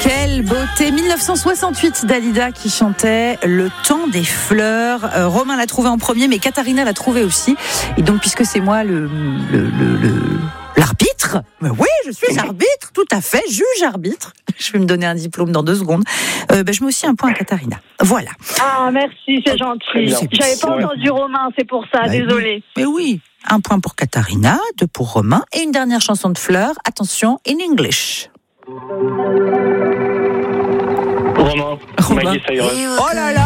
Quelle beauté. 1968, Dalida qui chantait Le temps des fleurs. Romain l'a trouvé en premier, mais Katharina l'a trouvé aussi. Et donc, puisque c'est moi l'arbitre, mais oui, je suis arbitre, tout à fait, juge-arbitre. Je vais me donner un diplôme dans 2 secondes. Je mets aussi un point à Katharina. Voilà. Ah, merci, c'est gentil. J'avais pas entendu Romain, c'est pour ça, désolée. Mais oui, un point pour Katharina, 2 pour Romain, et une dernière chanson de Fleur. Attention, in English. Romain. Maggie Cyrus. Oh là là.